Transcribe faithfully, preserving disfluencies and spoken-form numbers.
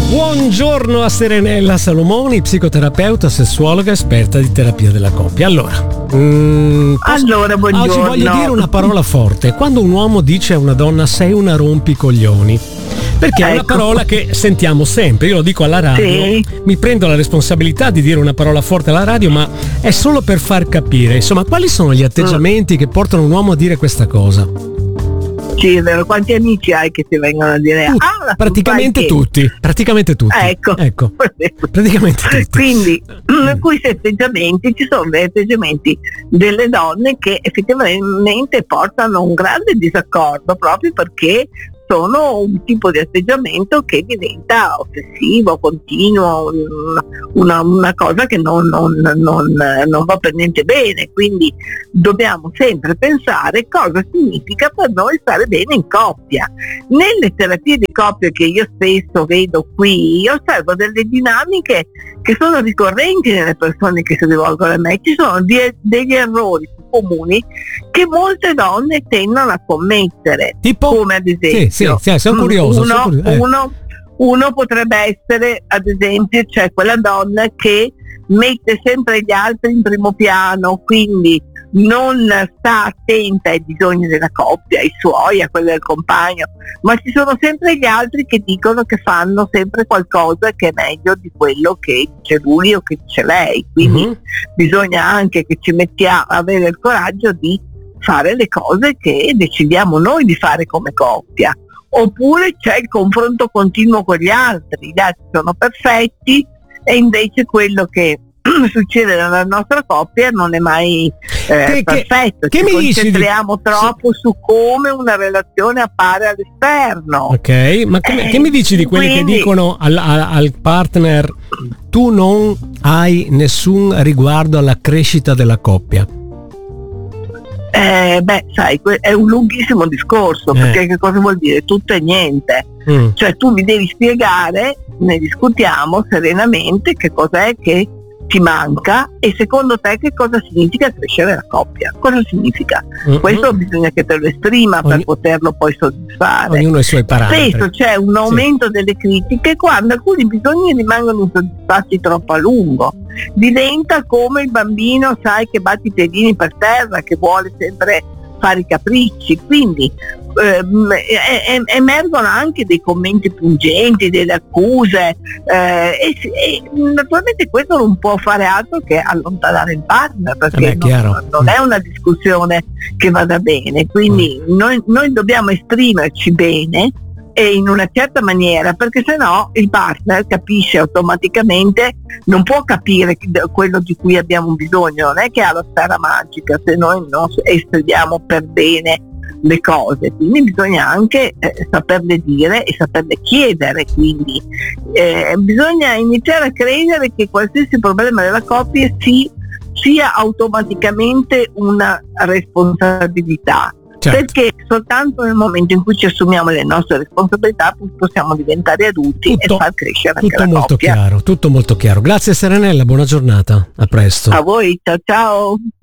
Buongiorno a Serenella Salomoni, psicoterapeuta, sessuologa, esperta di terapia della coppia. Allora, mm, posso... allora buongiorno. Oggi voglio dire una parola forte. Quando un uomo dice a una donna sei una rompicoglioni, perché è ecco. una parola che sentiamo sempre. Io lo dico alla radio, sì. Mi prendo la responsabilità di dire una parola forte alla radio, ma è solo per far capire, insomma, quali sono gli atteggiamenti mm. che portano un uomo a dire questa cosa. Sì, è vero. Quanti amici hai che ti vengono a dire Tutti, ah, praticamente tutti praticamente tutti ecco, ecco. praticamente tutti. Quindi questi atteggiamenti, ci sono degli atteggiamenti delle donne che effettivamente portano un grande disaccordo, proprio perché sono un tipo di atteggiamento che diventa ossessivo, continuo, una, una cosa che non, non, non, non va per niente bene. Quindi dobbiamo sempre pensare cosa significa per noi stare bene in coppia. Nelle terapie di coppia che io spesso vedo qui, io osservo delle dinamiche che sono ricorrenti nelle persone che si rivolgono a me. Ci sono die, degli errori comuni che molte donne tendono a commettere, tipo? Come ad esempio sì, sì, sì, sono curioso, uno, sono curioso. Eh. uno, uno potrebbe essere, ad esempio, c'è quella donna che mette sempre gli altri in primo piano, quindi non sta attenta ai bisogni della coppia, ai suoi, a quelli del compagno, ma ci sono sempre gli altri che dicono che fanno sempre qualcosa che è meglio di quello che dice lui o che dice lei. Quindi uh-huh. bisogna anche che ci mettiamo a avere il coraggio di fare le cose che decidiamo noi di fare come coppia. Oppure c'è il confronto continuo con gli altri, gli altri sono perfetti e invece quello che succede nella nostra coppia non è mai eh, che, perfetto. Che, ci che concentriamo di... troppo su come una relazione appare all'esterno. Ok, ma che, eh, che mi dici di quelli quindi... che dicono al, al partner tu non hai nessun riguardo alla crescita della coppia? Eh, beh, sai, è un lunghissimo discorso, eh. perché che cosa vuol dire? Tutto e niente. Mm. Cioè tu mi devi spiegare, ne discutiamo serenamente, che cos'è che ti manca e secondo te che cosa significa crescere la coppia. Cosa significa? Mm-hmm. Questo bisogna che te lo esprima Ogni... per poterlo poi soddisfare. Ognuno ha i suoi parametri. Spesso c'è un aumento sì. delle critiche quando alcuni bisogni rimangono insoddisfatti troppo a lungo. Diventa come il bambino, sai, che batte i piedini per terra, che vuole sempre fare i capricci. Quindi ehm, eh, emergono anche dei commenti pungenti, delle accuse eh, e, e naturalmente questo non può fare altro che allontanare il partner, perché Vabbè, non, non è una discussione che vada bene. Quindi mm. noi, noi dobbiamo esprimerci bene e in una certa maniera, perché sennò il partner capisce automaticamente, non può capire quello di cui abbiamo bisogno, non è che ha la sfera magica se noi non esprimiamo per bene le cose. Quindi bisogna anche eh, saperle dire e saperle chiedere. Quindi eh, bisogna iniziare a credere che qualsiasi problema della coppia si, sia automaticamente una responsabilità. Certo. Perché soltanto nel momento in cui ci assumiamo le nostre responsabilità possiamo diventare adulti tutto, e far crescere anche tutto la molto coppia. Chiaro, tutto molto chiaro. Grazie Serenella, buona giornata, a presto. A voi, ciao ciao.